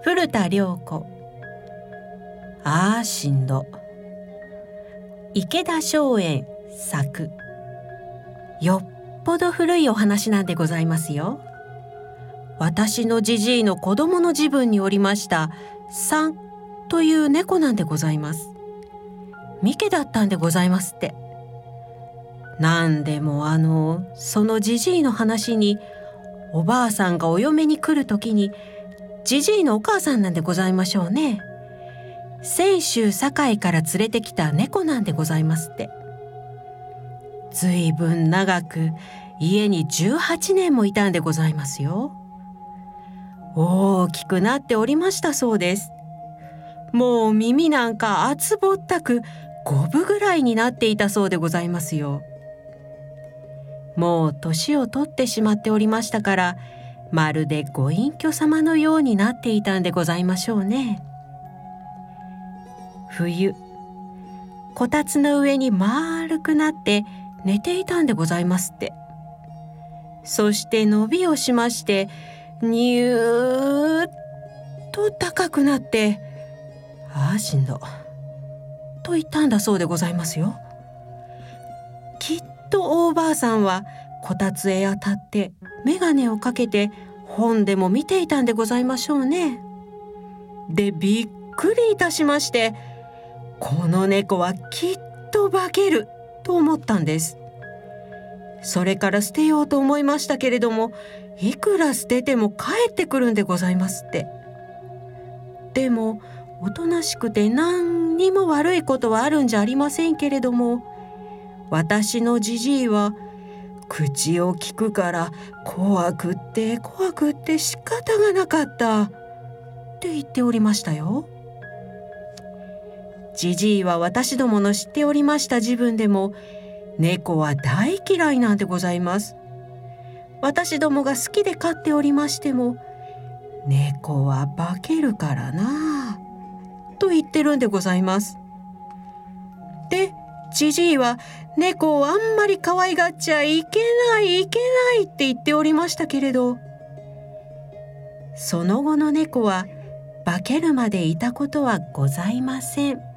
古田涼子。ああしんど。池田松園作。よっぽど古いお話なんでございますよ。私のじじいの子供の時分におりましたサンという猫なんでございます。三毛だったんでございますって。なんでもそのじじいの話におばあさんがお嫁に来るときにじじいのお母さんなんでございましょうね。泉州堺から連れてきた猫なんでございますって。ずいぶん長く家に18年もいたんでございますよ。大きくなっておりましたそうです。もう耳なんか厚ぼったく5分ぐらいになっていたそうでございますよ。もう年を取ってしまっておりましたから、まるでご隠居様のようになっていたんでございましょうね。冬、こたつの上に丸くなって寝ていたんでございますって。そして伸びをしまして、にゅーっと高くなって、ああしんどと言ったんだそうでございますよ。きっと大ばあさんはこたつへ当たって眼鏡をかけて本でも見ていたんでございましょうね。でびっくりいたしまして、この猫はきっと化けると思ったんです。それから捨てようと思いましたけれども、いくら捨てても帰ってくるんでございますって。でもおとなしくて何にも悪いことはあるんじゃありませんけれども、私のじじいは口を聞くから怖くって仕方がなかったって言っておりましたよ。じじいは私どもの知っておりました自分でも猫は大嫌いなんでございます。私どもが好きで飼っておりましても、猫は化けるからなと言ってるんでございます。で、じじいは猫をあんまり可愛がっちゃいけないって言っておりましたけれど、その後の猫は化けるまでいたことはございません。